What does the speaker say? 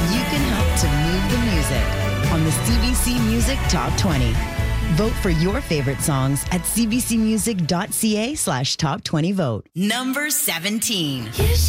You can help to move the music on the CBC Music Top 20. Vote for your favorite songs at cbcmusic.ca/top20vote. Number 17.